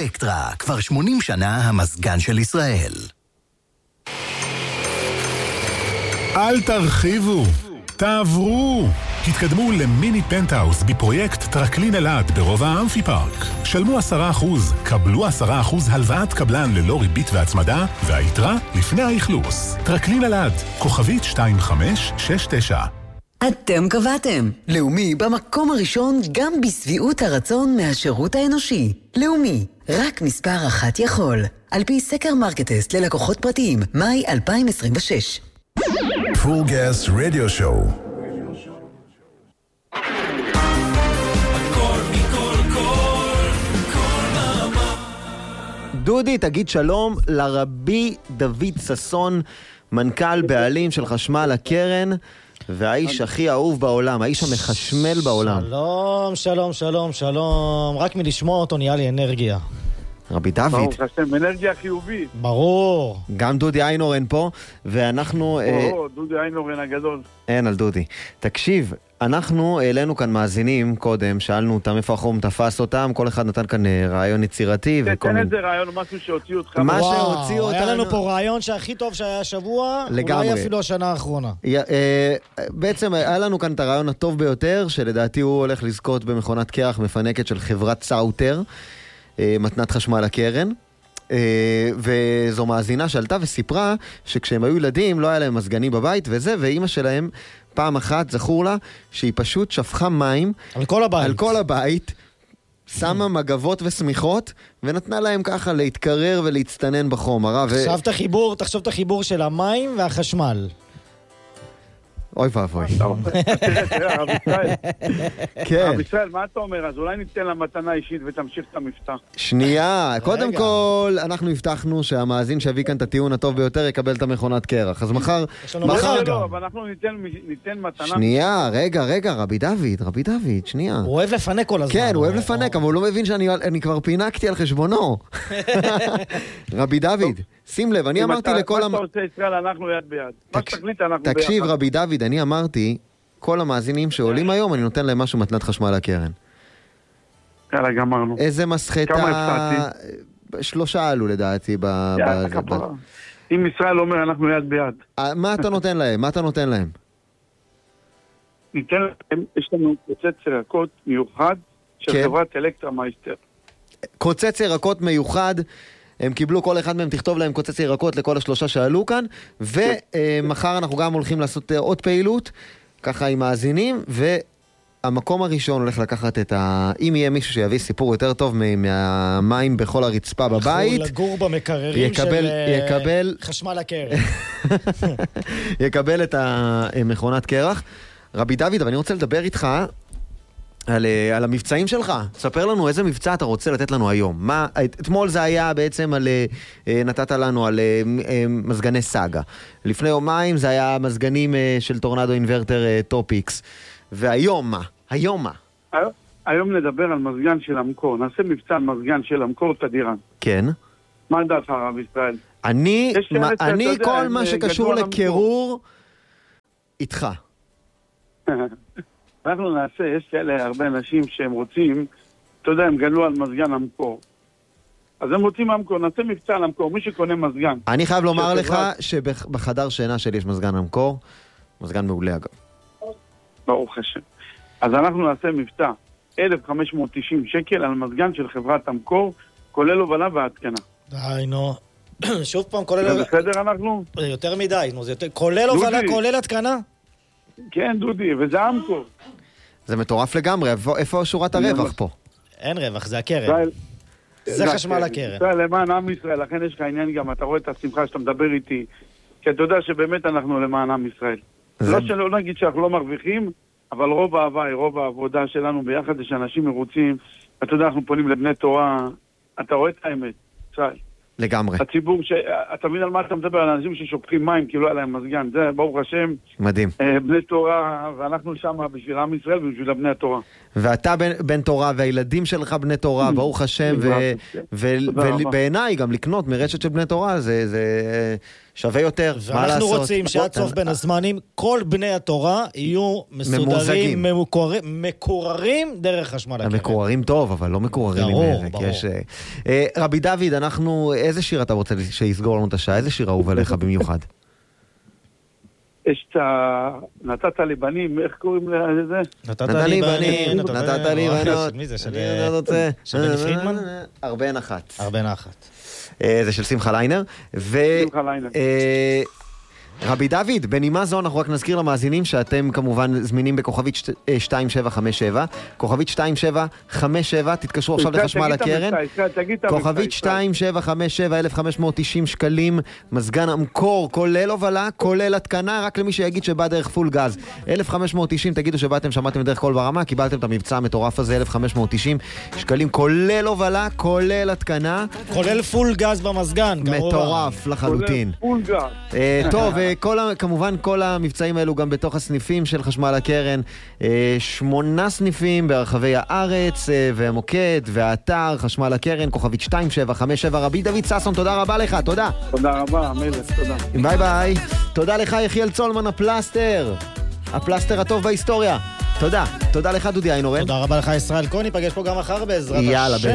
אלקטרה, כבר 80 שנה המזגן של ישראל. אל תרחיבו, תעברו. התקדמו למיני פנטהאוס בפרויקט טרקלין אלעד ברובע האמפי פארק. שלמו 10%, קבלו 10% הלוואת קבלן ללא ריבית והצמדה, והיתרה לפני האכלוס. טרקלין אלעד, כוכבית 2569. אתם קבעתם. לאומי במקום הראשון גם בסביעות הרצון מהשירות האנושי. לאומי, רק מספר אחת יכול. על פי סקר מרקטסט ללקוחות פרטיים, מאי 2026. פול גס רדיו שואו. דודי, תגיד שלום לרבי דוד ססון, מנכ"ל בעלים של חשמל הקרן, והאיש הכי אהוב בעולם, האיש המחשמל בעולם. שלום, שלום, שלום, שלום. רק מלשמוע אותו נהיה לי אנרגיה. רבי דוד. ברוך השם, אנרגיה חיובית. ברור. גם דודי איינורן פה, ואנחנו... דודי איינורן הגדול. אין על דודי. תקשיב, אנחנו העלינו כאן מאזינים קודם, שאלנו אותם איפה החום תפס אותם, כל אחד נתן כאן רעיון יצירתי. תן איזה רעיון, משהו שהוציאו אותך. מה שהוציאו אותנו... היה לנו פה רעיון שהכי טוב שהיה השבוע, לגמרי. אולי אפילו השנה האחרונה. בעצם היה לנו כאן את הרעיון הטוב ביותר, שלדעתי הוא הולך לזכות במכונת קרח מפנקת של חברת סאוטר, מתנת חשמל הקרן. וזו מאזינה שעלתה וסיפרה שכשהם היו ילדים לא היה להם מזגנים בבית וזה, ואימא שלהם פעם אחת זכור לה שהיא פשוט שפכה מים על כל הבית, שמה מגבות וסמיכות ונתנה להם ככה להתקרר ולהצטנן בחום. תחשוב את החיבור של המים והחשמל. אוי ואבוי. תראה, רב ישראל. כן. רב ישראל, מה אתה אומר? אז אולי ניתן לה מתנה אישית ותמשיך את המבטא. שנייה, קודם כל, אנחנו הבטחנו שהמאזין שהביא כאן את הטיעון הטוב ביותר יקבל את המכונת קרח. אז מחר... לא, אבל אנחנו ניתן מתנה... שנייה, רגע, רבי דוד, שנייה. הוא אוהב לפנק כל הזמן. כן, הוא אוהב לפנק, אבל הוא לא מבין שאני כבר פינקתי על חשבונו. רבי דוד, שים לב, אני אמרתי לכל... מה שאתה עושה ישראל, אנחנו יד ביד. מה שתחליט, אנחנו ביחד. תקשיב, רבי דוד, אני אמרתי, כל המאזינים שעולים היום, אני נותן להם משהו מתנת חשמל הקרן. יאללה, גמרנו. איזה מסחטה... כמה הפתעתי? 3 עלו לדעתי. אם ישראל אומר, אנחנו יד ביד. מה אתה נותן להם? ניתן להם, יש לנו קוצץ ירקות מיוחד של חברת אלקטרמייסטר. קוצץ ירקות מיוחד, הם קיבלו כל אחד מהם, תכתוב להם קוצץ ירקות לכל 3 שעלו כאן, ומחר אנחנו גם הולכים לעשות עוד פעילות, ככה עם מאזינים, והמקום הראשון הולך לקחת אם יהיה מישהו שיביא סיפור יותר טוב מהמים בכל הרצפה בבית, לגור במקררים של חשמל הקרן. יקבל את המכונת קרח. רבי דוד, אבל אני רוצה לדבר איתך על המבצעים שלך. תספר לנו איזה מבצע אתה רוצה לתת לנו היום. אתמול זה היה בעצם נתת לנו על מזגני סאגה. לפני יומיים זה היה מזגנים של טורנדו אינברטר טופיקס. והיום מה? היום נדבר על מזגן של המקור. נעשה מבצע על מזגן של המקור תדירן. כן. מה דעתך רב ישראל? אני כל מה שקשור לקירור איתך. אנחנו נעשה, יש כאלה הרבה אנשים שהם רוצים, אתה יודע, הם גלו על מזגן המקור. אז הם רוצים המקור, נעשה מבצע על המקור, מי שקונה מזגן. אני חייב לומר לך שבחדר שינה שלי יש מזגן המקור, מזגן מעולה אגב. ברוך השם. אז אנחנו נעשה מבצע 1,590 שקל על מזגן של חברת המקור, כולל הובלה והתקנה. די, נו. שוב פעם, כולל... זה בסדר אנחנו? יותר מדי, נו, זה כולל הובלה, כולל התקנה? כן, דודי, וזה המקור. זה מטורף לגמרי, איפה שורת הרווח פה? אין רווח, זה הקרן. זה חשמל הקרן. ישראל, למען עם ישראל, לכן יש לך עניין גם, אתה רואה את השמחה שאתה מדבר איתי, כי אתה יודע שבאמת אנחנו למען עם ישראל. לא נגיד שאנחנו לא מרוויחים, אבל רוב ההוואי, רוב העבודה שלנו ביחד זה שאנשים מרוצים, אתה יודע, אנחנו פונים לבני תורה, אתה רואה את האמת, ישראל. לגמרי. הציבור, אתה מבין על מה אתה מדבר, על אנשים ששופכים מים כי לא היה להם מזגן, זה ברוך השם. מדהים. בני תורה, ואנחנו שם בשביל עם ישראל ובשביל בני התורה. ואתה בן תורה, והילדים שלך בני תורה, ברוך השם, ובעיניי גם לקנות מרשת של בני תורה, שווה יותר, מה לעשות? ואנחנו רוצים שעד סוף בין הזמנים, כל בני התורה יהיו מסודרים, מקוררים דרך חשמל הקרן. מקוררים טוב, אבל לא מקוררים עם ערק. רבי דוד, איזה שיר אתה רוצה שיסגור לנו את השעה? איזה שיר אהוב עליך במיוחד? יש את נתת לי בנים, איך קוראים לזה? נתת לי בנים, נתת לי בנות. מי זה? של בני פרידמן? ארבן אחת. ארבן אחת. זה של שמחה ליינר. שמחה ליינר. רבי דוד, בנימה זו אנחנו רק נזכיר למאזינים שאתם כמובן זמינים בכוכבית 2757, כוכבית 2757, תתקשרו עכשיו לחשמל הקרן, כוכבית 2757, 1,590 שקלים, מזגן המקור, כולל הובלה, כולל התקנה, רק למי שיגיד שבא דרך פול גז. 1,590, תגידו שבאתם, שמעתם דרך כל ברמה, קיבלתם את המבצע המטורף הזה, 1,590 שקלים, כולל הובלה, כולל התקנה. כולל פול גז במזגן. מטורף לחלוטין. פול גז. טוב, כמובן כל המבצעים האלו גם בתוך הסניפים של חשמל הקרן, 8 סניפים ברחבי הארץ, והמוקד והאתר חשמל הקרן, כוכבית 2757. רבי דוד ששון, תודה רבה לך, תודה. תודה רבה, המלך, תודה. ביי ביי. תודה לך יחיאל צולמן, הפלסטר הטוב בהיסטוריה. תודה לך דודי איינורן. תודה רבה לך ישראל כהן, ניפגש פה גם מחר בעזרת השם. יאללה.